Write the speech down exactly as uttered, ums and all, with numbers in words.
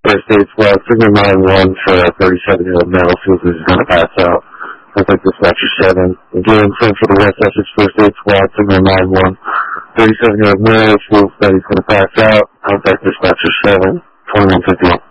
First aid squad, signal nine one for a thirty-seven-year-old male feels he's going to pass out. Contact dispatcher seven. Again, same for the West Essex First aid squad, signal nine one. thirty-seven-year-old male feels that he's going to pass out. Contact dispatcher seven. twenty-one fifty.